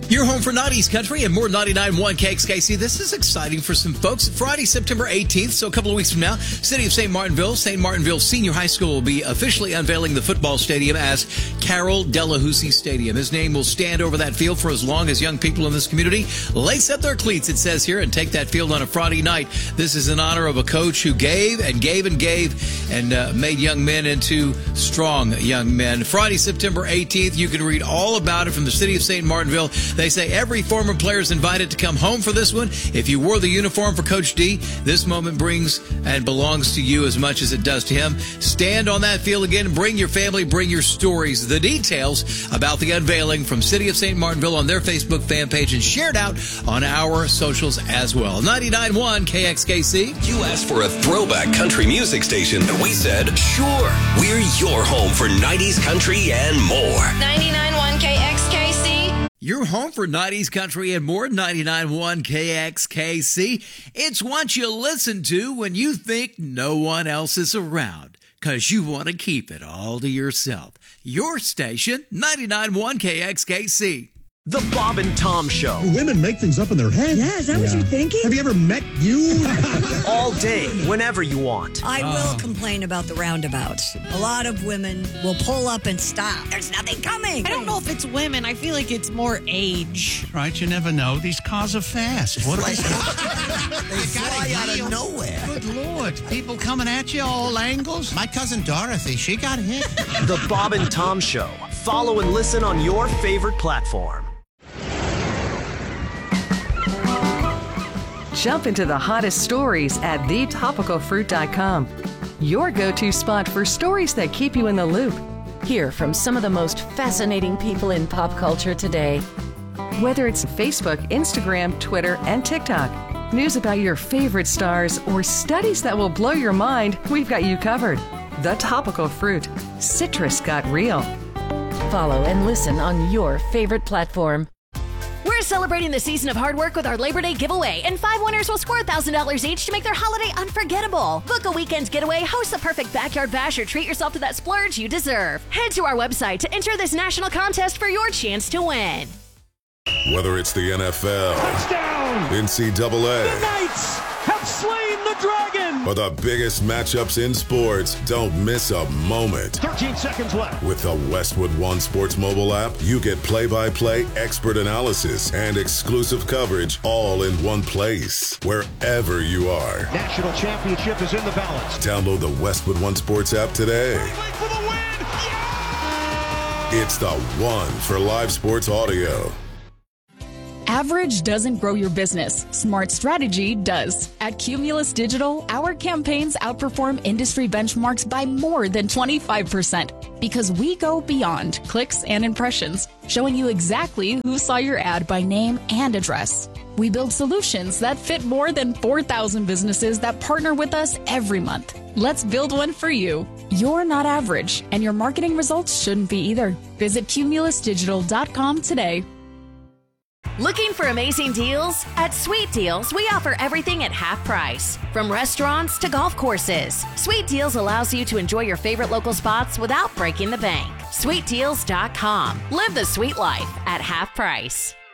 You're home for 90s country and more 99.1 KXKC. This is exciting for some folks. Friday, September 18th, so a couple of weeks from now, City of St. Martinville Senior High School will be officially unveiling the football stadium as Carol Delahousie Stadium. His name will stand over that field for as long as young people in this community lace up their cleats, it says here, and take that field on a Friday night. This is in honor of a coach who gave and made young men into strong young men. Friday, September 18th, you can read all about it from the City of St. Martinville. They say every former player is invited to come home for this one. If you wore the uniform for Coach D, this moment brings and belongs to you as much as it does to him. Stand on that field again. Bring your family. Bring your stories. The details about the unveiling from City of St. Martinville on their Facebook fan page and shared out on our socials as well. 99.1 KXKC. You asked for a throwback country music station, and we said, sure, we're your home for 90s country and more. 99.1 KXKC. You're home for 90s country and more. 99.1 KXKC. It's what you listen to when you think no one else is around, because you want to keep it all to yourself. Your station, 99.1 KXKC. The Bob and Tom Show. Women make things up in their head. Yeah, is that what you're thinking? Have you ever met you? All day, whenever you want. I will complain about the roundabouts. A lot of women will pull up and stop. There's nothing coming. I don't know if it's women. I feel like it's more age. Right, you never know. These cars are fast. What are They fly out of nowhere. Good Lord. People coming at you all angles. My cousin Dorothy, she got hit. The Bob and Tom Show. Follow and listen on your favorite platform. Jump into the hottest stories at thetopicalfruit.com. Your go-to spot for stories that keep you in the loop. Hear from some of the most fascinating people in pop culture today. Whether it's Facebook, Instagram, Twitter, and TikTok, news about your favorite stars, or studies that will blow your mind, we've got you covered. The Topical Fruit. Citrus got real. Follow and listen on your favorite platform. We're celebrating the season of hard work with our Labor Day giveaway, and 5 winners will score $1,000 each to make their holiday unforgettable. Book a weekend getaway, host the perfect backyard bash, or treat yourself to that splurge you deserve. Head to our website to enter this national contest for your chance to win. Whether it's the NFL, Touchdown! NCAA, The Knights have slain the dragon! or the biggest matchups in sports, don't miss a moment. 13 seconds left. With the Westwood One Sports mobile app, you get play-by-play expert analysis and exclusive coverage all in one place, wherever you are. National championship is in the balance. Download the Westwood One Sports app today. For the win! Yeah! It's the one for live sports audio. Average doesn't grow your business. Smart strategy does. At Cumulus Digital, our campaigns outperform industry benchmarks by more than 25% because we go beyond clicks and impressions, showing you exactly who saw your ad by name and address. We build solutions that fit more than 4,000 businesses that partner with us every month. Let's build one for you. You're not average, and your marketing results shouldn't be either. Visit cumulusdigital.com today. Looking for amazing deals? At Sweet Deals, we offer everything at half price. From restaurants to golf courses, Sweet Deals allows you to enjoy your favorite local spots without breaking the bank. SweetDeals.com. Live the sweet life at half price.